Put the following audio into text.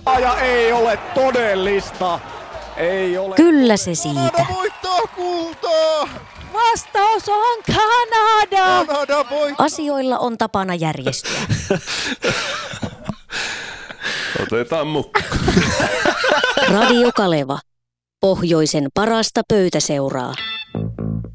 Ja ei ole todellista. Ei ole. Kyllä se siitä. Kanada voittaa kultaa! Vastaus on Kanada! Kanada voittaa! Asioilla on tapana järjestyä. Otetaan mukaan. Radio Kaleva. Pohjoisen parasta pöytäseuraa.